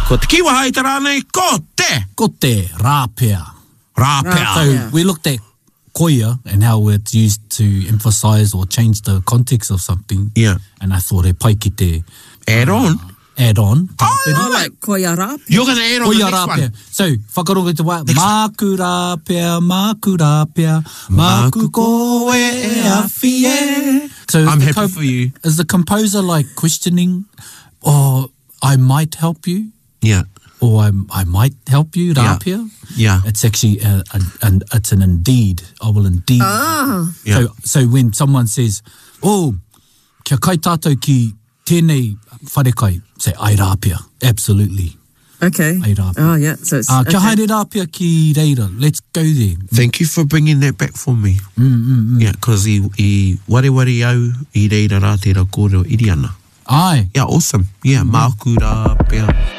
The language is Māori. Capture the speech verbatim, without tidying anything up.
Ko te kiwa hai te rānei, ko te. Ko te rāpea. Rāpea. So we looked at koia and how it's used to emphasize or change the context of something. Yeah. And I thought e pai ki te... Add on. Uh, add on. Oh, like koia rāpea. You're going to add on Koia the next rāpea. one. So, whakarongo te wā. Māku rāpea, māku rāpea, māku koe e awhie. So I'm is the happy co- for you. Is the composer like questioning, oh, I might help you? Yeah. Or I, I might help you, Yeah. rāpea? Yeah. It's actually, a, a, an, it's an indeed. I will indeed. Ah. Yeah. So, so when someone says, oh, kia kai tātou ki tēnei wharekai, say, ai rāpea. Absolutely. Okay. Ai rāpea. Oh, yeah. So it's... Uh, kia okay. haere rāpea ki reira. Let's go there. Thank you for bringing that back for me. Mm, mm, mm. Yeah, because i, i ware ware au i reira rā te ra kōrero iri ana. Ai. Yeah, awesome. Yeah, māku rāpea.